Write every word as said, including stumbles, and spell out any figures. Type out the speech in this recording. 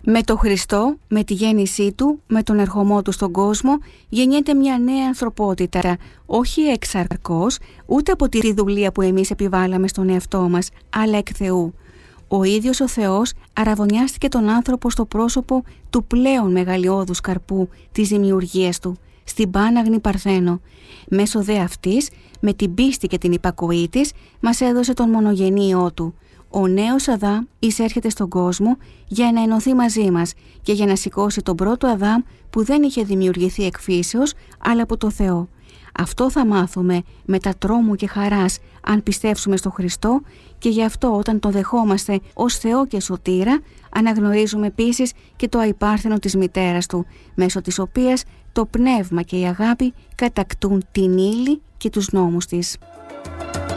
Με το Χριστό, με τη γέννησή Του, με τον ερχομό Του στον κόσμο, γεννιέται μια νέα ανθρωπότητα, όχι εξαρκώς, ούτε από τη δουλεία που εμείς επιβάλαμε στον εαυτό μας, αλλά εκ Θεού. Ο ίδιος ο Θεός αραβωνιάστηκε τον άνθρωπο στο πρόσωπο του πλέον μεγαλειώδους καρπού της δημιουργίας Του, στην Πάναγνη Παρθένο. Μέσω δε αυτής, με την πίστη και την υπακοή της, μας έδωσε τον μονογενή Υιό Του. Ο νέος Αδάμ εισέρχεται στον κόσμο για να ενωθεί μαζί μας και για να σηκώσει τον πρώτο Αδάμ που δεν είχε δημιουργηθεί εκ φύσεως, αλλά από το Θεό. Αυτό θα μάθουμε μετά τρόμου και χαράς αν πιστεύσουμε στο Χριστό, και γι' αυτό όταν τον δεχόμαστε ως Θεό και Σωτήρα, αναγνωρίζουμε επίσης και το αϊπάρθενο της μητέρας Του, μέσω της οποίας το πνεύμα και η αγάπη κατακτούν την ύλη και τους νόμους της.